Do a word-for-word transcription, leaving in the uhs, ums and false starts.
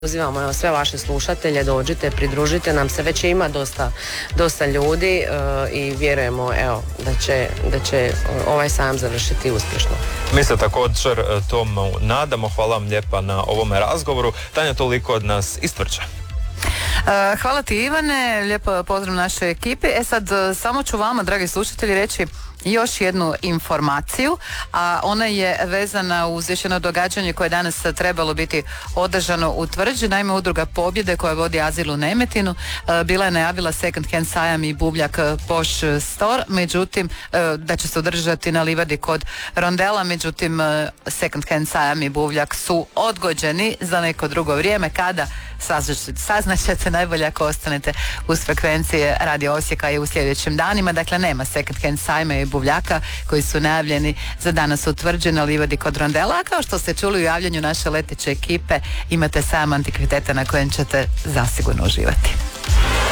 Pozivamo evo, sve vaše slušatelje, dođite, pridružite nam se, već ima dosta, dosta ljudi uh, i vjerujemo evo, da će, da će ovaj sajam završiti uspješno. Mi se također tomu nadamo. Hvala vam lijepa na ovome razgovoru. Tanja, toliko od nas iz Tvrđa. Hvala ti, Ivane, lijepo pozdrav našoj ekipi. E sad, samo ću vama, dragi slušatelji, reći još jednu informaciju, a ona je vezana uz još jedno događanje koje je danas trebalo biti održano u Tvrđi. Naime, udruga Pobjede koja vodi azil u Nemetinu bila je najavila second hand sajam i buvljak Poš Store, međutim da će se održati na livadi kod Rondela, međutim second hand sajam i buvljak su odgođeni za neko drugo vrijeme. Kada saznaćete najbolje ako ostanete uz frekvencije Radio Osijeka i u sljedećim danima. Dakle, nema second hand sajma i buvljaka koji su najavljeni za danas u Tvrđi na livadi kod Rondela. A kao što ste čuli u javljanju naše leteće ekipe, imate sajam antikviteta na kojem ćete zasigurno uživati.